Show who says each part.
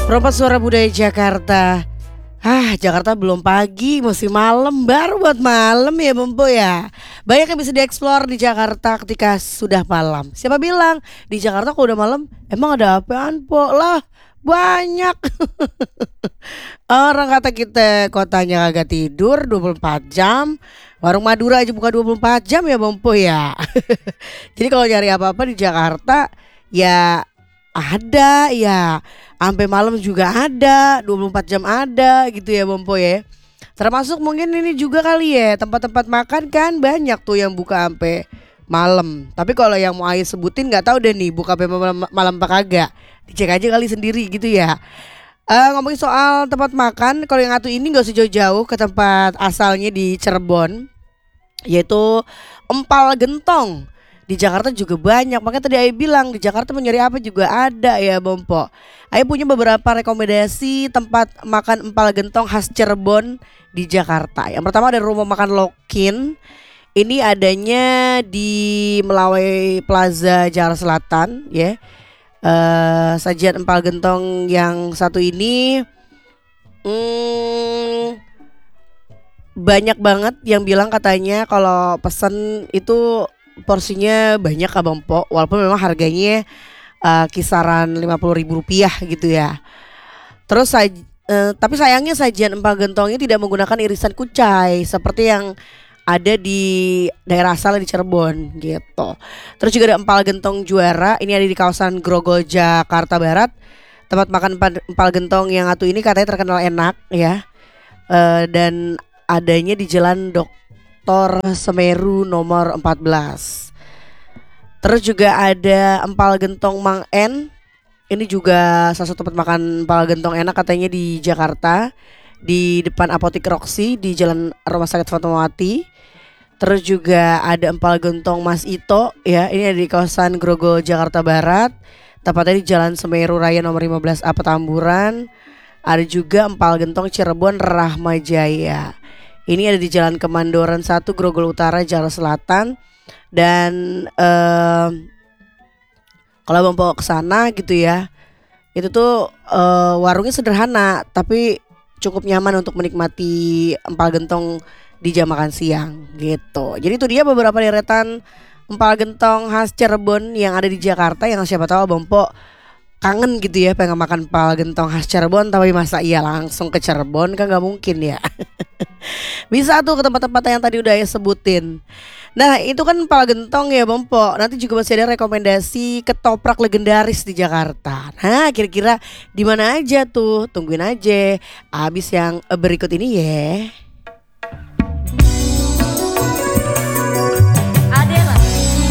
Speaker 1: Perompak Suara Budaya Jakarta. Jakarta belum pagi, masih malam, baru buat malam ya Bumpo ya. Banyak yang bisa dieksplor di Jakarta ketika sudah malam. Siapa bilang di Jakarta kalau udah malam emang ada apaan po lah? Banyak. Orang kata kita kotanya kagak tidur 24 jam. Warung Madura aja buka 24 jam ya Bumpo ya. Jadi kalau nyari apa-apa di Jakarta ya ada ya, sampai malam juga ada, 24 jam ada gitu ya Bompo ya. Termasuk mungkin ini juga kali ya, tempat-tempat makan kan banyak tuh yang buka sampai malam. Tapi kalau yang mau Ayu sebutin nggak tahu deh nih buka sampai malam apa kagak. Dicek aja kali sendiri gitu ya. Ngomongin soal tempat makan, kalau yang satu ini nggak usah jauh-jauh ke tempat asalnya di Cirebon, yaitu Empal Gentong. Di Jakarta juga banyak, makanya tadi Ayu bilang di Jakarta mau nyari apa juga ada ya Bompo. Ayu punya beberapa rekomendasi tempat makan empal gentong khas Cirebon di Jakarta. Yang pertama ada rumah makan Lokin. Ini adanya di Melawai Plaza Jakarta Selatan ya. Sajian empal gentong yang satu ini banyak banget yang bilang katanya kalau pesen itu porsinya banyak Abang Po, walaupun memang harganya kisaran Rp50.000 gitu ya. Terus tapi sayangnya sajian empal gentongnya tidak menggunakan irisan kucai seperti yang ada di daerah asal di Cirebon gitu. Terus juga ada empal gentong juara, ini ada di kawasan Grogol Jakarta Barat. Tempat makan empal gentong yang satu ini katanya terkenal enak ya. Dan adanya di Jalan Dr. Semeru nomor 14. Terus juga ada empal gentong Mang En. Ini juga salah satu tempat makan empal gentong enak katanya di Jakarta, di depan Apotik Roxy di Jalan Rumah Sakit Fatmawati. Terus juga ada empal gentong Mas Ito ya, ini ada di kawasan Grogol Jakarta Barat, tepatnya di Jalan Semeru Raya nomor 15A Petamburan. Ada juga empal gentong Cirebon Rahmajaya. Ini ada di Jalan Kemandoran 1 Grogol Utara Jakarta Selatan. Dan kalau Bang bawa ke sana gitu ya, itu tuh warungnya sederhana tapi cukup nyaman untuk menikmati empal gentong di jam makan siang gitu. Jadi itu dia beberapa deretan empal gentong khas Cirebon yang ada di Jakarta, yang siapa tahu Bang Po kangen gitu ya pengen makan empal gentong khas Cirebon, tapi masa iya langsung ke Cirebon kan gak mungkin ya. Bisa tuh ke tempat-tempat yang tadi udah ya sebutin. Nah itu kan empal gentong ya Bang Po. Nanti juga masih ada rekomendasi ketoprak legendaris di Jakarta. Nah kira-kira di mana aja tuh? Tungguin aja abis yang berikut ini ya.